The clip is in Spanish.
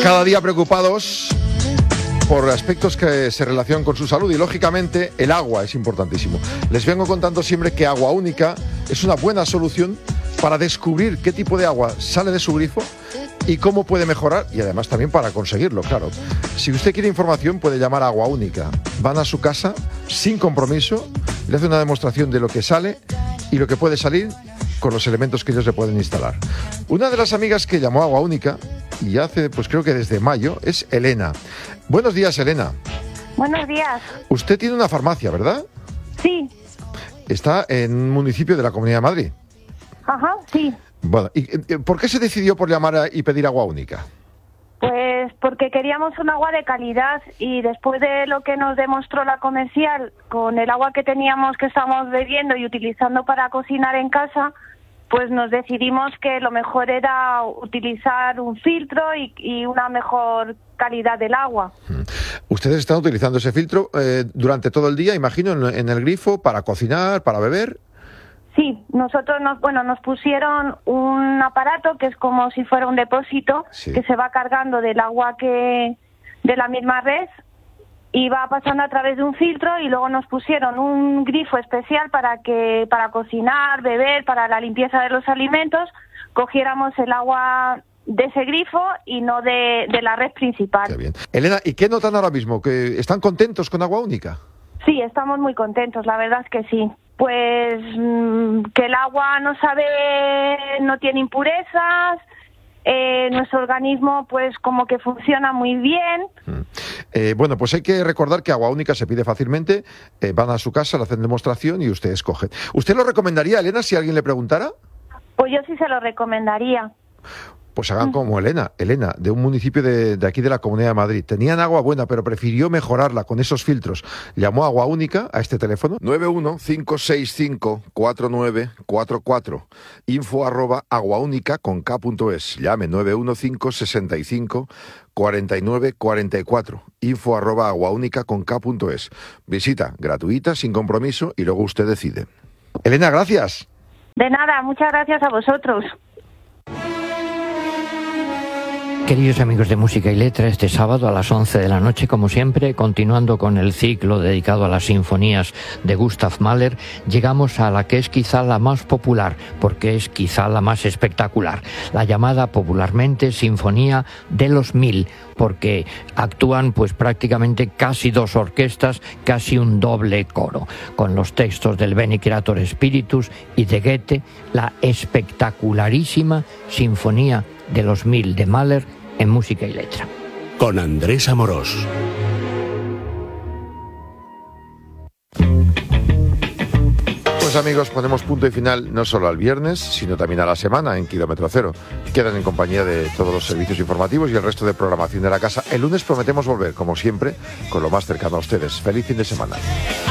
Cada día preocupados por aspectos que se relacionan con su salud y, lógicamente, el agua es importantísimo. Les vengo contando siempre que Agua Única es una buena solución para descubrir qué tipo de agua sale de su grifo y cómo puede mejorar, y además también para conseguirlo, claro. Si usted quiere información, puede llamar a Agua Única. Van a su casa sin compromiso, le hace una demostración de lo que sale y lo que puede salir con los elementos que ellos le pueden instalar. Una de las amigas que llamó a Agua Única, y hace, pues creo que desde mayo, es Elena. Buenos días, Elena. Buenos días. Usted tiene una farmacia, ¿verdad? Sí. Está en un municipio de la Comunidad de Madrid. Ajá, sí. Bueno, ¿y por qué se decidió por llamar y pedir Agua Única? Pues porque queríamos un agua de calidad y después de lo que nos demostró la comercial con el agua que teníamos, que estábamos bebiendo y utilizando para cocinar en casa, pues nos decidimos que lo mejor era utilizar un filtro y una mejor calidad del agua. ¿Ustedes están utilizando ese filtro durante todo el día, imagino, en el grifo, para cocinar, para beber? Sí, nosotros nos pusieron un aparato que es como si fuera un depósito, sí, que se va cargando del agua de la misma red y va pasando a través de un filtro, y luego nos pusieron un grifo especial para cocinar, beber, para la limpieza de los alimentos, cogiéramos el agua de ese grifo y no de la red principal. Qué bien. Elena, ¿y qué notan ahora mismo? ¿Que están contentos con Agua Única? Sí, estamos muy contentos, la verdad es que sí. Pues que el agua no tiene impurezas, nuestro organismo pues como que funciona muy bien. Bueno, pues hay que recordar que Agua Única se pide fácilmente, van a su casa, le hacen demostración y usted escoge. ¿Usted lo recomendaría, Elena, si alguien le preguntara? Pues yo sí se lo recomendaría. Pues hagan como Elena, de un municipio de aquí de la Comunidad de Madrid. Tenían agua buena, pero prefirió mejorarla con esos filtros. Llamó a Agua Única a este teléfono 915654944, info@aguaunica.es. Llame 915654944, info@aguaunica.es. Visita gratuita, sin compromiso, y luego usted decide. Elena, gracias. De nada, muchas gracias a vosotros. Queridos amigos de Música y Letra, este sábado a las 11 de la noche, como siempre, continuando con el ciclo dedicado a las sinfonías de Gustav Mahler, llegamos a la que es quizá la más popular, porque es quizá la más espectacular, la llamada popularmente Sinfonía de los 1000, porque actúan pues prácticamente casi dos orquestas, casi un doble coro, con los textos del Veni Creator Spiritus y de Goethe, la espectacularísima Sinfonía de los 1000 de Mahler en Música y Letra. Con Andrés Amorós. Pues amigos, ponemos punto y final no solo al viernes, sino también a la semana en Kilómetro Cero. Quedan en compañía de todos los servicios informativos y el resto de programación de la casa. El lunes prometemos volver, como siempre, con lo más cercano a ustedes. Feliz fin de semana.